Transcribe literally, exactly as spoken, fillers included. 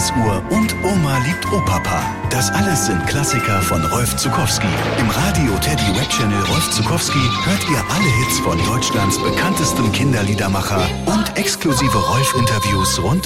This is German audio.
Uhr und Oma liebt Opapa. Das alles sind Klassiker von Rolf Zuckowski. Im Radio Teddy Web Channel Rolf Zuckowski hört ihr alle Hits von Deutschlands bekanntestem Kinderliedermacher und exklusive Rolf-Interviews rund